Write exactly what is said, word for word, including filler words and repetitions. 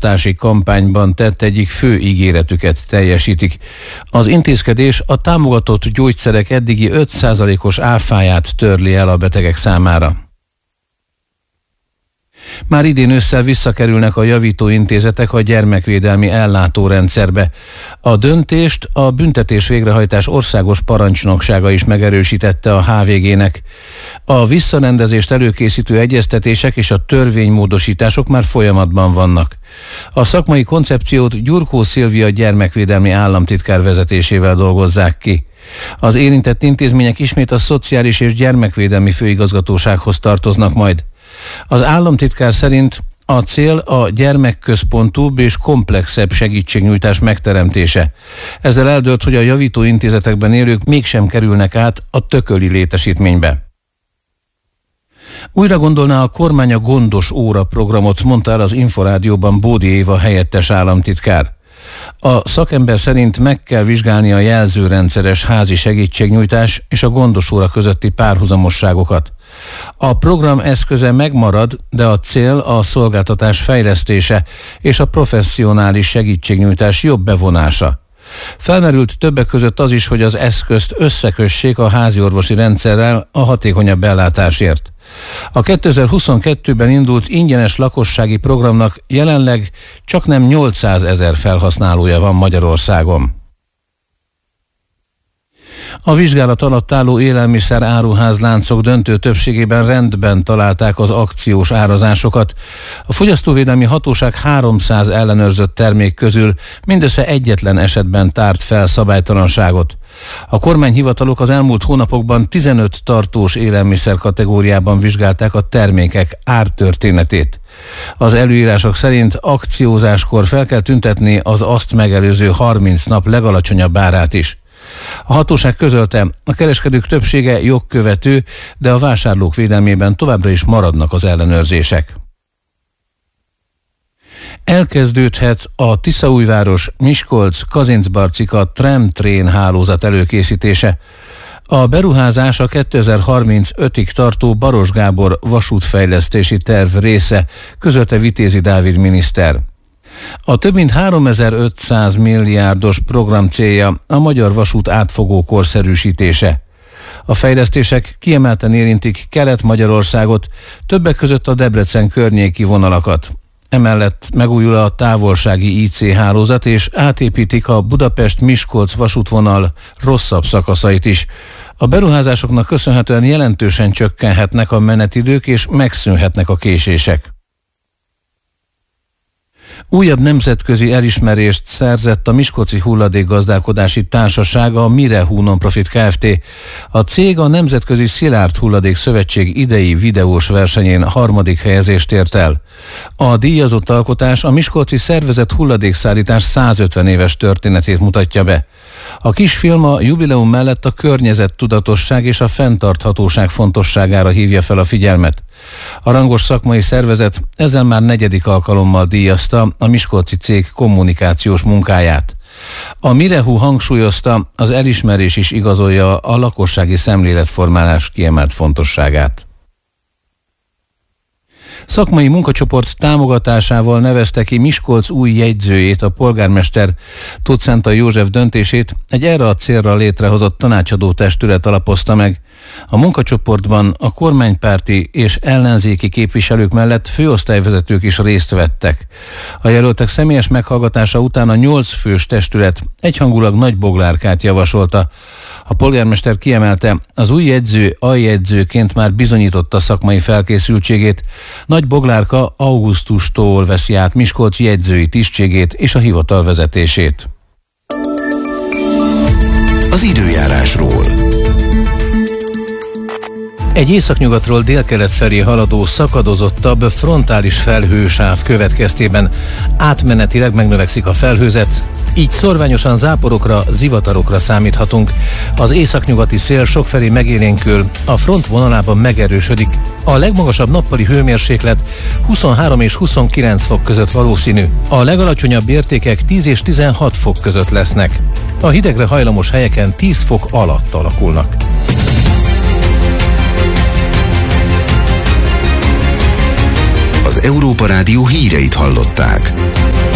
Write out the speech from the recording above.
választási kampányban tett egyik fő ígéretüket teljesítik. Az intézkedés a támogatott gyógyszerek eddigi öt százalékos áfáját törli el a betegek számára. Már idén ősszel visszakerülnek a javítóintézetek a gyermekvédelmi ellátórendszerbe. A döntést a büntetés végrehajtás országos parancsnoksága is megerősítette a há vé gének. A visszarendezést előkészítő egyeztetések és a törvénymódosítások már folyamatban vannak. A szakmai koncepciót Gyurkó Szilvia gyermekvédelmi államtitkár vezetésével dolgozzák ki. Az érintett intézmények ismét a Szociális és Gyermekvédelmi Főigazgatósághoz tartoznak majd. Az államtitkár szerint a cél a gyermekközpontúbb és komplexebb segítségnyújtás megteremtése. Ezzel eldőlt, hogy a javítóintézetekben élők mégsem kerülnek át a tököli létesítménybe. Újra gondolná a kormány a gondos óra programot, mondta el az Inforádióban Bódi Éva helyettes államtitkár. A szakember szerint meg kell vizsgálni a jelzőrendszeres házi segítségnyújtás és a gondos óra közötti párhuzamosságokat. A program eszköze megmarad, de a cél a szolgáltatás fejlesztése és a professzionális segítségnyújtás jobb bevonása. Felmerült többek között az is, hogy az eszközt összekössék a háziorvosi rendszerrel a hatékonyabb ellátásért. A kétezer-huszonkettőben indult ingyenes lakossági programnak jelenleg csaknem nyolcszázezer felhasználója van Magyarországon. A vizsgálat alatt álló élelmiszer áruházláncok döntő többségében rendben találták az akciós árazásokat. A Fogyasztóvédelmi Hatóság háromszáz ellenőrzött termék közül mindössze egyetlen esetben tárt fel szabálytalanságot. A kormányhivatalok az elmúlt hónapokban tizenöt tartós élelmiszer kategóriában vizsgálták a termékek ártörténetét. Az előírások szerint akciózáskor fel kell tüntetni az azt megelőző harminc nap legalacsonyabb árát is. A hatóság közölte, a kereskedők többsége jogkövető, de a vásárlók védelmében továbbra is maradnak az ellenőrzések. Elkezdődhet a Tiszaújváros, Miskolc, Kazincbarcika tram-trén hálózat előkészítése. A beruházás a kétezer-harmincötig tartó Baros Gábor vasútfejlesztési terv része, közölte Vitézi Dávid miniszter. A több mint háromezer-ötszáz milliárdos program célja a magyar vasút átfogó korszerűsítése. A fejlesztések kiemelten érintik Kelet-Magyarországot, többek között a Debrecen környéki vonalakat. Emellett megújul a távolsági í cé hálózat, és átépítik a Budapest-Miskolc vasútvonal rosszabb szakaszait is. A beruházásoknak köszönhetően jelentősen csökkenhetnek a menetidők és megszűnhetnek a késések. Újabb nemzetközi elismerést szerzett a Miskolci Hulladékgazdálkodási Társaság, a Mirehu Nonprofit Kft. A cég a Nemzetközi Szilárd Hulladék Szövetség idei videós versenyén harmadik helyezést ért el. A díjazott alkotás a miskolci szervezett hulladékszállítás százötven éves történetét mutatja be. A kisfilm a jubileum mellett a környezettudatosság és a fenntarthatóság fontosságára hívja fel a figyelmet. A rangos szakmai szervezet ezzel már negyedik alkalommal díjazta a miskolci cég kommunikációs munkáját. A Mirehu hangsúlyozta, az elismerés is igazolja a lakossági szemléletformálás kiemelt fontosságát. Szakmai munkacsoport támogatásával nevezte ki Miskolc új jegyzőjét a polgármester. Tóth Szentai József döntését egy erre a célra létrehozott tanácsadó testület alapozta meg. A munkacsoportban a kormánypárti és ellenzéki képviselők mellett főosztályvezetők is részt vettek. A jelöltek személyes meghallgatása után a nyolc fős testület egyhangulag Nagy Boglárkát javasolta. A polgármester kiemelte, az új jegyző aljegyzőként már bizonyította szakmai felkészültségét. Nagy Boglárka augusztustól veszi át Miskolc jegyzői tisztségét és a hivatal vezetését. Az időjárásról. Egy északnyugatról délkelet felé haladó szakadozottabb frontális felhősáv következtében átmenetileg megnövekszik a felhőzet, így szorványosan záporokra, zivatarokra számíthatunk. Az északnyugati szél sokfelé megélénkül, a front vonalában megerősödik. A legmagasabb nappali hőmérséklet huszonhárom és huszonkilenc fok között valószínű. A legalacsonyabb értékek tíz és tizenhat fok között lesznek. A hidegre hajlamos helyeken tíz fok alatt alakulnak. Az Európa Rádió híreit hallották.